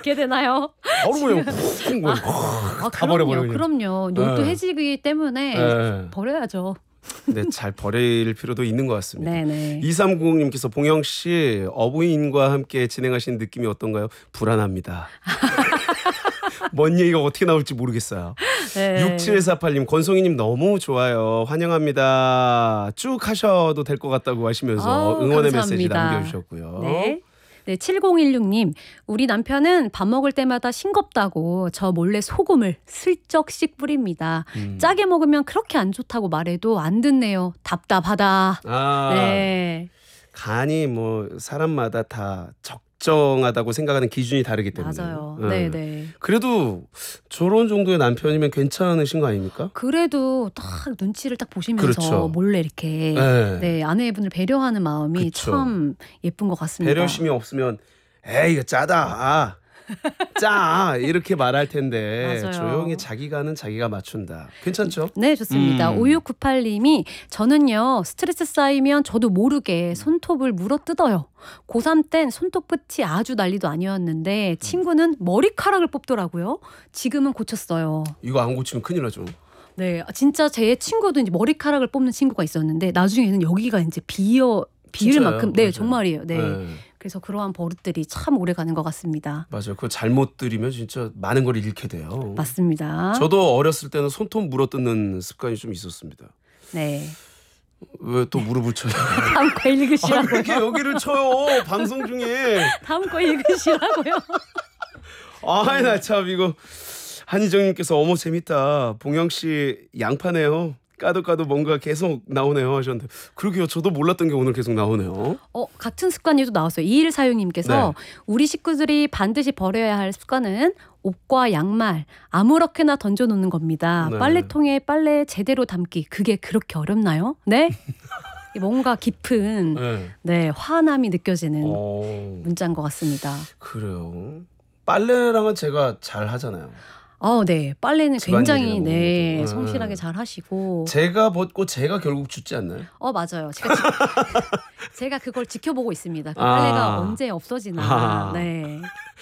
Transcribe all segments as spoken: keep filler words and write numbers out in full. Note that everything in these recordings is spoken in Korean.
어떻게 되나요? 바로 그냥 훅 뭐, 아, 다 버려버려. 그럼요. 그럼요. 노트 네. 해지기 때문에 네. 버려야죠. 네, 잘 버릴 필요도 있는 것 같습니다. 네네. 이삼구공님께서 봉영 씨 어부인과 함께 진행하시는 느낌이 어떤가요? 불안합니다. 뭔 얘기가 어떻게 나올지 모르겠어요. 네. 육칠사팔님 권송이님 너무 좋아요. 환영합니다. 쭉 하셔도 될 것 같다고 하시면서 아우, 응원의 감사합니다. 메시지 남겨주셨고요. 네. 네, 칠공일육님 우리 남편은 밥 먹을 때마다 싱겁다고 저 몰래 소금을 슬쩍씩 뿌립니다. 음. 짜게 먹으면 그렇게 안 좋다고 말해도 안 듣네요. 답답하다. 아, 네, 간이 뭐 사람마다 다 적정하다고 생각하는 기준이 다르기 때문에. 맞아요. 네. 네, 네. 그래도 저런 정도의 남편이면 괜찮으신 거 아닙니까? 그래도 딱 눈치를 딱 보시면서 그렇죠. 몰래 이렇게 네. 네, 아내분을 배려하는 마음이 그쵸. 참 예쁜 것 같습니다. 배려심이 없으면 에이 이거 짜다. 짜 이렇게 말할 텐데 맞아요. 조용히 자기 간은 자기가 맞춘다. 괜찮죠? 네, 좋습니다. 음. 오육구팔님이 저는요 스트레스 쌓이면 저도 모르게 손톱을 물어뜯어요. 고삼 땐 손톱 끝이 아주 난리도 아니었는데 친구는 머리카락을 뽑더라고요. 지금은 고쳤어요. 이거 안 고치면 큰일 나죠. 네, 진짜 제 친구도 이제 머리카락을 뽑는 친구가 있었는데 나중에는 여기가 이제 비어 비을 진짜요? 만큼 네 맞아요. 정말이에요. 네. 네. 그래서 그러한 버릇들이 참 오래 가는 것 같습니다. 맞아요. 그거 잘못 들이면 진짜 많은 걸 잃게 돼요. 맞습니다. 저도 어렸을 때는 손톱 물어뜯는 습관이 좀 있었습니다. 네. 왜 또 무릎을 쳐요? 다음 거 아, 읽으시라고요. 왜 이렇게 여기를 쳐요? 방송 중에. 다음 거 읽으시라고요. 아이 나 참 이거 한희정님께서 어머 재밌다. 봉영 씨 양파네요. 까도 까도 뭔가 계속 나오네요 하셨는데 그러게요. 저도 몰랐던 게 오늘 계속 나오네요. 어, 같은 습관이 또 나왔어요. 이일사육님께서 네. 우리 식구들이 반드시 버려야 할 습관은 옷과 양말 아무렇게나 던져놓는 겁니다. 네. 빨래통에 빨래 제대로 담기 그게 그렇게 어렵나요? 네? 뭔가 깊은 네. 네, 화남이 느껴지는 어, 문자인 것 같습니다. 그래요. 빨래랑은 제가 잘 하잖아요. 어, 네. 빨래는 집안일이나 굉장히 뭐 네, 그런 것도. 성실하게 네. 잘 하시고. 제가 벗고 제가 결국 춥지 않나요? 어, 맞아요. 제가, 지, 제가 그걸 지켜보고 있습니다. 그 아. 빨래가 언제 없어지나. 아. 네.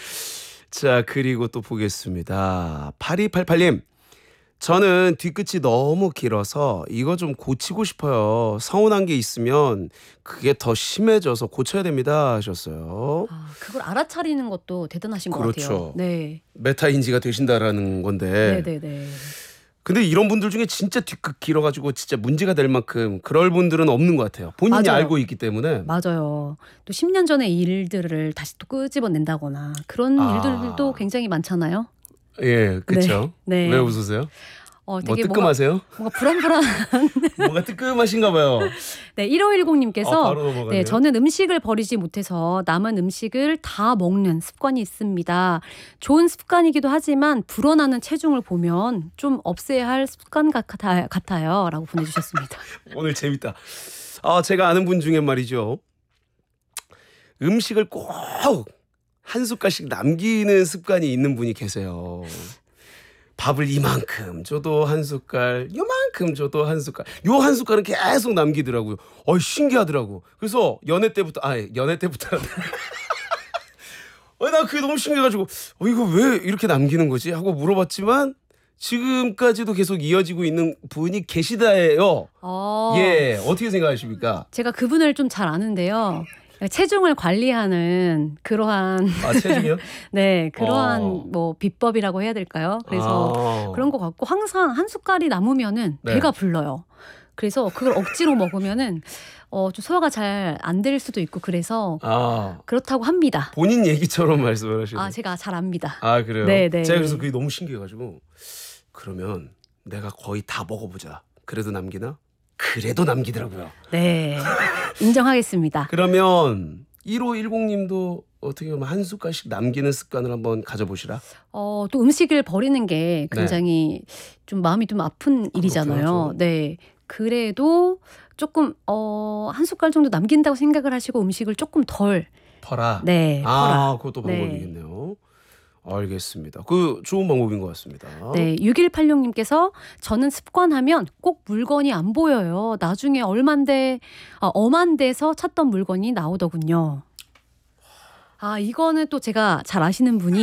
자 그리고 또 보겠습니다. 팔이팔팔님 저는 뒤끝이 너무 길어서 이거 좀 고치고 싶어요. 서운한 게 있으면 그게 더 심해져서 고쳐야 됩니다 하셨어요. 아, 그걸 알아차리는 것도 대단하신 것 그렇죠. 같아요. 네. 메타인지가 되신다라는 건데 네네네. 근데 이런 분들 중에 진짜 뒤끝 길어가지고 진짜 문제가 될 만큼 그럴 분들은 없는 것 같아요. 본인이 맞아요. 알고 있기 때문에. 맞아요. 또 십 년 전의 일들을 다시 또 끄집어낸다거나 그런 아. 일들도 굉장히 많잖아요. 예, 그렇죠. 네. 왜 웃으세요? 어, 뭐 되게 뭔가, 뜨끔하세요? 뭔가 불안불안. 뭐가 뜨끔하신가 봐요. 네, 일오일공님께서 아, 바로 넘어가네요. 네, 저는 음식을 버리지 못해서 남은 음식을 다 먹는 습관이 있습니다. 좋은 습관이기도 하지만 불어나는 체중을 보면 좀 없애야 할 습관 같아, 같아요. 라고 보내주셨습니다. 오늘 재밌다. 아, 제가 아는 분 중에 말이죠. 음식을 꼭 한 숟갈씩 남기는 습관이 있는 분이 계세요. 밥을 이만큼 줘도 한 숟갈, 요만큼 줘도 한 숟갈. 요 한 숟갈은 계속 남기더라고요. 어, 신기하더라고. 그래서 연애 때부터, 아, 연애 때부터. 어, 나 그게 너무 신기해가지고, 어, 이거 왜 이렇게 남기는 거지? 하고 물어봤지만, 지금까지도 계속 이어지고 있는 분이 계시다예요. 어, 예, 어떻게 생각하십니까? 제가 그분을 좀 잘 아는데요. 체중을 관리하는 그러한 아, 체중이요? 네 그러한 어. 뭐 비법이라고 해야 될까요? 그래서 아. 그런 것 같고 항상 한 숟갈이 남으면은 네. 배가 불러요. 그래서 그걸 억지로 먹으면은 어, 좀 소화가 잘 안 될 수도 있고 그래서 아, 그렇다고 합니다. 본인 얘기처럼 말씀을 하시네요. 아 제가 잘 압니다. 아, 그래요? 네, 네. 제가 그래서 그게 너무 신기해가지고 그러면 내가 거의 다 먹어보자. 그래도 남기나? 그래도 남기더라고요. 네 인정하겠습니다. 그러면 일오일공님도 어떻게 보면 한 숟갈씩 남기는 습관을 한번 가져보시라. 어, 또 음식을 버리는 게 굉장히 좀 마음이 좀 아픈 일이잖아요. 하죠. 네. 그래도 조금 어, 한 숟갈 정도 남긴다고 생각을 하시고 음식을 조금 덜 퍼라. 네, 아, 퍼라. 그것도 네. 방법이겠네요. 알겠습니다. 그 좋은 방법인 것 같습니다. 네, 육일팔육님께서 저는 습관하면 꼭 물건이 안 보여요. 나중에 얼만데 아, 엄한 데서 찾던 물건이 나오더군요. 아, 이거는 또 제가 잘 아시는 분이